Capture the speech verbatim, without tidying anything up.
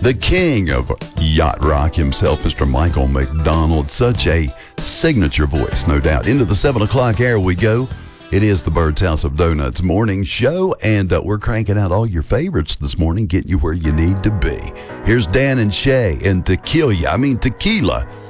the king of yacht rock himself, Mister Michael McDonald. Such a signature voice, no doubt. Into the seven o'clock hour we go. It is the Bird's House of Donuts morning show, and uh, we're cranking out all your favorites this morning, getting you where you need to be. Here's Dan and Shay and Tequila, I mean Tequila,